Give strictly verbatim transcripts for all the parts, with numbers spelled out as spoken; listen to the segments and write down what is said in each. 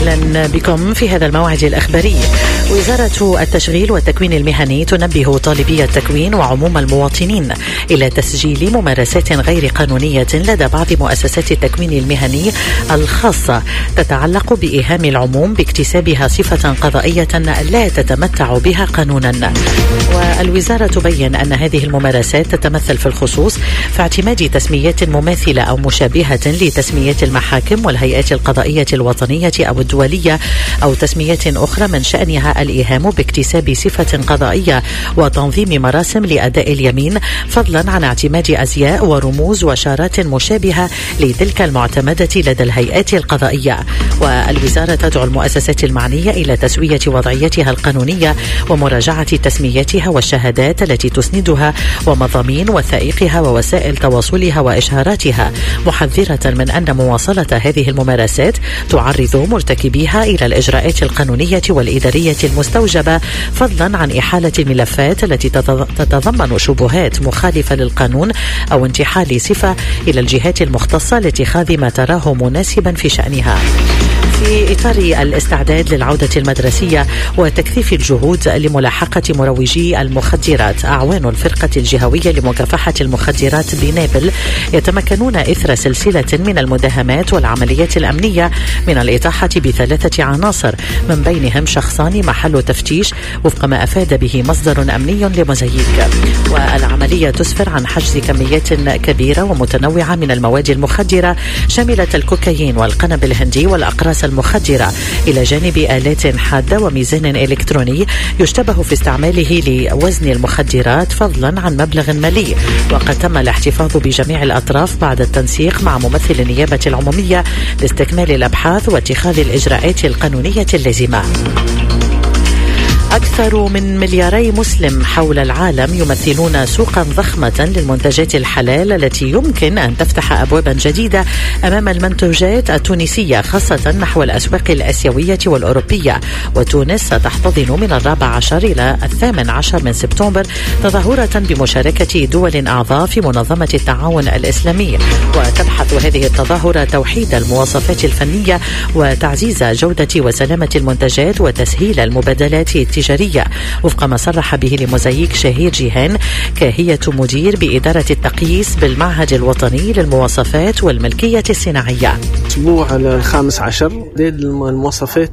أهلا بكم في هذا الموعد الأخباري. وزارة التشغيل والتكوين المهني تنبه طالبي التكوين وعموم المواطنين إلى تسجيل ممارسات غير قانونية لدى بعض مؤسسات التكوين المهني الخاصة تتعلق بإيهام العموم باكتسابها صفة قضائية لا تتمتع بها قانونا. والوزارة تبين أن هذه الممارسات تتمثل في الخصوص في اعتماد تسميات مماثلة أو مشابهة لتسميات المحاكم والهيئات القضائية الوطنية أو الدولية أو تسميات أخرى من شأنها الإيهام باكتساب صفة قضائية وتنظيم مراسم لأداء اليمين، فضلا عن اعتماد أزياء ورموز وشارات مشابهة لتلك المعتمدة لدى الهيئات القضائية. والوزارة تدعو المؤسسات المعنية إلى تسوية وضعيتها القانونية ومراجعة تسمياتها والشهادات التي تسندها ومضامين وثائقها ووسائل تواصلها وإشهاراتها، محذرة من أن مواصلة هذه الممارسات تعرض مرتكبيها إلى الإجراءات القانونية والإدارية المستوجبة، فضلا عن إحالة الملفات التي تتضمن شبهات مخالفة للقانون أو انتحال صفة إلى الجهات المختصة لاتخاذ ما تراه مناسبا في شأنها. في إطار الاستعداد للعودة المدرسية وتكثيف الجهود لملاحقة مروجي المخدرات، أعوان الفرقة الجهوية لمكافحة المخدرات بنابل يتمكنون إثر سلسلة من المداهمات والعمليات الأمنية من الإطاحة بثلاثة عناصر، من بينهم شخصان محل تفتيش وفق ما أفاد به مصدر أمني لموزايك. والعملية تسفر عن حجز كميات كبيرة ومتنوعة من المواد المخدرة شاملة الكوكايين والقنب الهندي والأقراص المخدرة، إلى جانب آلات حادة وميزان إلكتروني يشتبه في استعماله لوزن المخدرات، فضلا عن مبلغ مالي. وقد تم الاحتفاظ بجميع الأطراف بعد التنسيق مع ممثل النيابة العمومية لاستكمال الأبحاث واتخاذ الإجراءات القانونية اللازمة. أكثر من ملياري مسلم حول العالم يمثلون سوقا ضخمة للمنتجات الحلال التي يمكن أن تفتح أبوابا جديدة أمام المنتوجات التونسية، خاصة نحو الأسواق الآسيوية والأوروبية. وتونس ستحتضن من الرابع عشر إلى الثامن عشر من سبتمبر تظاهرة بمشاركة دول أعضاء في منظمة التعاون الإسلامي، وتبحث هذه التظاهرة توحيد المواصفات الفنية وتعزيز جودة وسلامة المنتجات وتسهيل المبادلات التجارية، وفق ما صرح به لموزايك شهير جيهان كهية مدير بإدارة التقييس بالمعهد الوطني للمواصفات والملكية الصناعية. أسبوع الخامس عشر المواصفات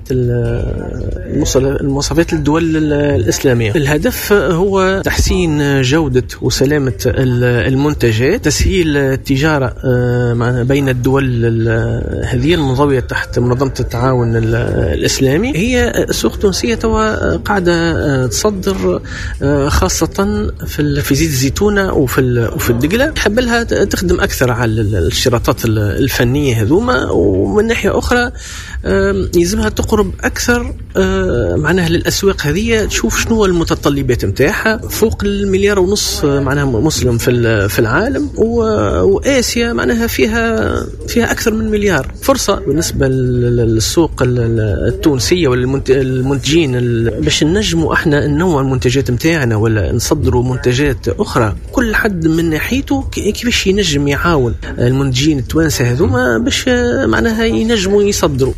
المواصفات الدول الإسلامية. الهدف هو تحسين جودة وسلامة المنتجات، تسهيل التجارة بين الدول هذه المنضوية تحت منظمة التعاون الإسلامي. هي السوق التونسية توا قاعدة تصدر خاصة في في زيت الزيتونة وفي وفي الدقلة، حب لها تخدم أكثر على الاشتراطات الفنية هذوما، ومن ناحية أخرى يلزمها تقرب أكثر معناها للأسواق هذه، تشوف شنو المتطلبات متاعها. فوق المليار ونص معناها مسلم في في العالم، وآسيا معناها فيها فيها أكثر من مليار. فرصة بالنسبة للسوق التونسية والمنتجين باش نجموا احنا ننوع المنتجات متاعنا ولا نصدروا منتجات أخرى، كل حد من ناحيته كيفاش ينجم يعاون المنتجين التوانسة هذوما باش معناها ينجموا يصدروا.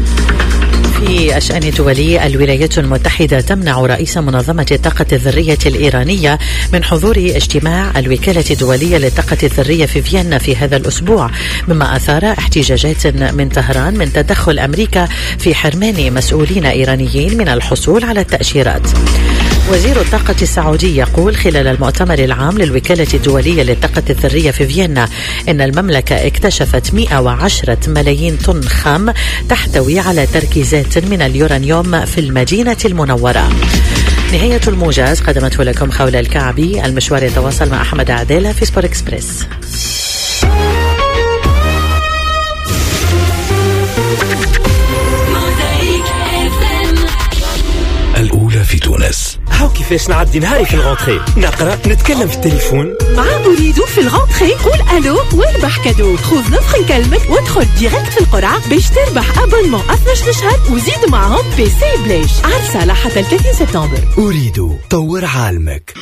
في أشأن دولي، الولايات المتحدة تمنع رئيس منظمة الطاقة الذرية الإيرانية من حضور اجتماع الوكالة الدولية للطاقة الذرية في فيينا في هذا الأسبوع، مما أثار احتجاجات من طهران من تدخل أمريكا في حرمان مسؤولين إيرانيين من الحصول على التأشيرات. وزير الطاقة السعودي يقول خلال المؤتمر العام للوكالة الدولية للطاقة الذرية في فيينا إن المملكة اكتشفت مئة وعشرة ملايين طن خام تحتوي على تركيزات من اليورانيوم في المدينة المنورة. نهاية الموجز قدمته لكم خولة الكعبي. المشوار يتواصل مع أحمد عدالة في سبور إكسبريس. الأولى في تونس. هاو كيفاش نعدي نهاري في الغونتري، نقرأ نتكلم في التليفون مع أريدو في الغونتري. قول ألو واربح كادو، خذ نفخ نكلمك وادخل ديريكت في القرعة باش تربح أبونمون اثناش شهر وزيد معهم بي سي بلاش. عرسة لحتى ثلاثين سبتمبر. أريدو طور عالمك.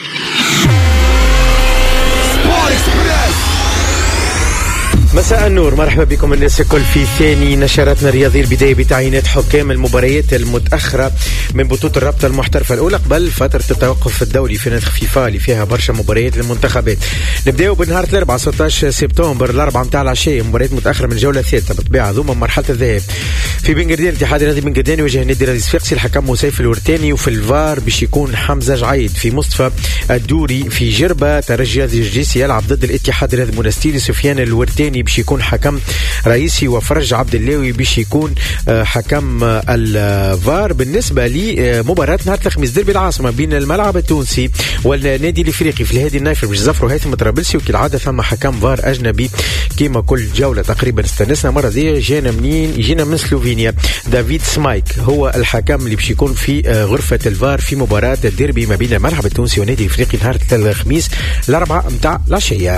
مساء النور، مرحبا بكم الناس الكل في ثاني نشراتنا الرياضية. البداية بتعيينات حكام المباريات المتأخرة من بطولة الرابطة المحترفة الأولى قبل فترة التوقف الدولي في نسخ فيفا اللي فيها برشا مباريات للمنتخبات. نبداو بنهار الأربعاء ستة عشر سبتمبر الأربعاء متاع العشية، مباريات متأخرة من الجولة الثالثة بالطبيعة ذوما مرحلة الذهاب. في بن قردان الاتحاد الرياضي بن قردان يواجه نادي رئيس صفاقسي، الحكم مسيف الورتاني، وفي الفار باش يكون حمزة جعيد. في مصطفى الدوري في جربة ترجي رياضي الجرجيسي يلعب ضد الاتحاد الرياضي المنستيري، سفيان الورتاني باش يكون حكم رئيسي، وفرج عبد اللاوي باش يكون حكم الفار. بالنسبة لمباراة نهار الخميس ديربي العاصمة بين الملعب التونسي والنادي الافريقي في الهادي النايفر باش زفروا هيثم الطرابلسي، وكالعادة ثم حكم فار اجنبي كيما كل جولة تقريبا. استنسنا مرة دي جينا منين؟ يجينا من سلوفينيا. دافيد سمايك هو الحكم اللي باش يكون في غرفة الفار في مباراة الديربي ما بين الملعب التونسي والنادي الافريقي نهار الخميس الأربعاء متاع العشية.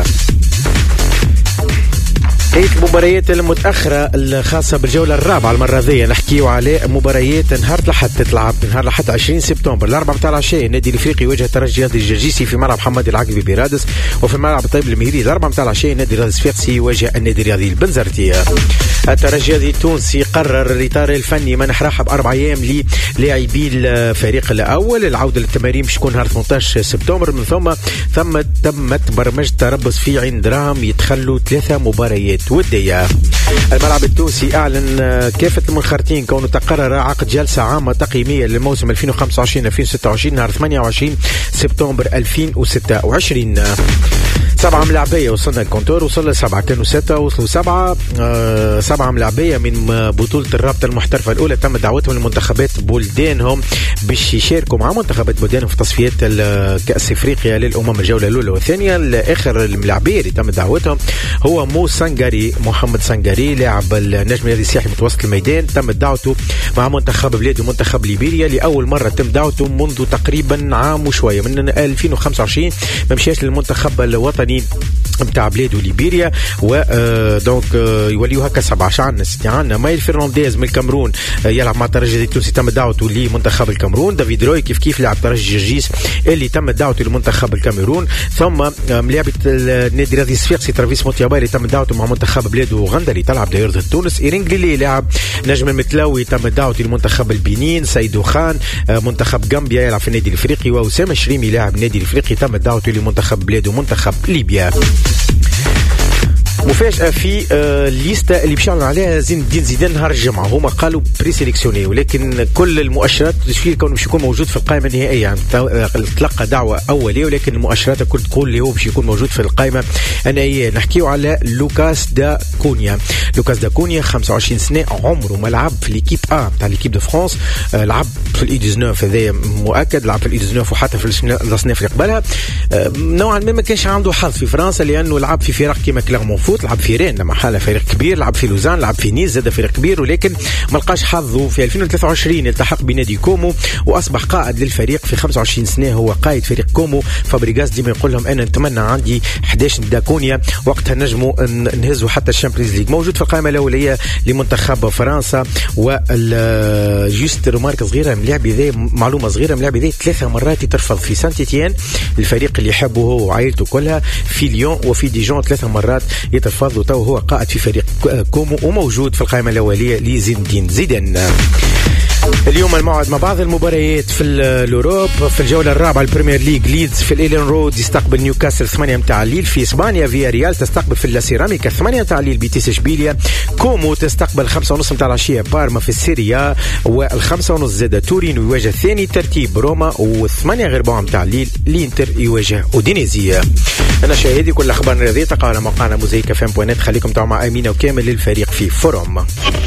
هيك مباريات المتأخرة الخاصة بالجولة الرابعة المرة ذي نحكيو على مباريات نهار الأحد تتلعب نهار الأحد عشرين سبتمبر الأربعاء متاع العشية. النادي الإفريقي يواجه الترجي الرياضي الجرجيسي في ملعب محمد العقبي برادس، وفي الملعب الطيب المهيري الأربعاء متاع العشية النادي الرياضي الصفاقسي يواجه النادي الرياضي البنزرتي. الترجي الرياضي التونسي قرر الإطار الفني منح راحة بأربع أيام للاعبي الفريق الأول. العودة للتمارين باش تكون نهار ثمانية عشر سبتمبر، من ثم ثم تمت برمجة تربص في عين دراهم يتخلوا ثلاثة مباريات ودية. الملعب التونسي أعلن كافة المنخرطين كونه تقرر عقد جلسة عامة تقييمية للموسم ألفين وخمسة وعشرين ألفين وستة وعشرين نهار ثمانية وعشرين سبتمبر ألفين وستة وعشرين. سبعة ملاعبية وصلنا الكونتور، وصلنا سبعة، كانوا ستة وصلوا سبعة. آه سبعة ملاعبية من بطولة الرابطة المحترفة الأولى تم دعوتهم لمنتخبات بلدانهم باش يشاركوا مع منتخبات بلدانهم في تصفيات كأس إفريقيا للأمم الجولة الأولى والثانية. الآخر الملاعبية اللي تم دعوتهم هو مو سانغاري، محمد سانغاري لاعب النجم الرياضي السياحي متوسط الميدان، تم دعوته مع منتخب بلاده منتخب ليبيريا لأول مرة تم دعوته منذ تقريبا عام وشوية من ألفين وخمسة وعشرين ما مشاش للمنتخب الوطني متاع بلاده ليبيريا. و دونك يوليو هكا سبعة عشر استعانة. مايل فرنانديز من الكامرون يلعب مع الترجي التونسي تم دعوته لمنتخب الكامرون. دافيد روي كيف كيف لاعب ترجي جرجيس اللي تم دعوته لمنتخب الكاميرون. ثم ملاعب النادي الرياضي الصفاقسي ترافيس موتيابا اللي تم دعوته مع منتخب بلاده اوغندا اللي تلعب دايرة تونس. إيرينغليلي لاعب نجم المتلاوي تم دعوته لمنتخب البنين. سيدو خان منتخب غامبيا يلعب في النادي الافريقي. وأسامة شريمي لاعب النادي الافريقي تم دعوته لمنتخب بلاده منتخب ليبيا. مفاجأة في الليستة اللي بيشعلن عليها زين الدين زيدان نهار الجمعة. هما قالوا بري سيليكسيوني، ولكن كل المؤشرات تشفيه كونه باش يكون موجود في القائمة النهائية. يعني تلقى دعوة أولية ولكن المؤشرات الكل تقول اللي هو باش يكون موجود في القائمة النهائية. نحكيو على لوكاس دا كونيا. لوكاس دا كونيا خمسة وعشرين سنة، عمره ما لعب في ليكيب أ تاع ليكيب دو فرانس، لعب في الإي تسعطاش هذا مؤكد، لعب في الإي تسعطاش وحتى في الأصناف اللي قبلها. نوعا ما ما كانش عنده حظ في فرنسا لأنه لعب في فرق كيما كليرمون فوت، لعب في رين لما حاله فريق كبير، لعب في لوزان، لعب في نيز زاد فريق كبير، ولكن ما لقاش حظه. في ألفين وثلاثة وعشرين التحق بنادي كومو واصبح قائد للفريق. في خمسة وعشرين سنة هو قائد فريق كومو. فابريغاس ديما يقول لهم انا نتمنى عندي أحد عشر داكونيا وقتها نجموا نهزوا حتى الشامبيونز ليج. موجود في القائمه الاوليه لمنتخب فرنسا. وجوست رومارك صغيره من لاعب ذي، معلومه صغيره من لاعب ذي، ثلاثه مرات يترفض في سان تيتيان الفريق اللي يحبه هو وعائلته كلها، في ليون وفي ديجون ثلاثه مرات يترفض، وتو هو قائد في فريق كومو وموجود في القائمة الأولية لزين الدين زيدان. اليوم الموعد مع بعض المباريات في الأوروب. في الجولة الرابعة البريمير ليج، ليدز في الإيلين رود يستقبل نيوكاسل ثمانية متاع الليل. في إسبانيا فيا ريال تستقبل في اللاسيراميكا ثمانية متاع الليل بيتيس إشبيليا. كومو تستقبل خمسة ونص متاع العشية بارما في السيريا، والخمسة ونص زادة تورين ويواجه ثاني ترتيب روما، والثمانية غير ربع متاع الليل الإنتر يواجه أودينيزي. أنا شاهدي كل أخبار الرياضية تقع على موقعنا موزايك فام بوينت. خليكم تعوا مع أمينة وكامل للفريق في فوروم.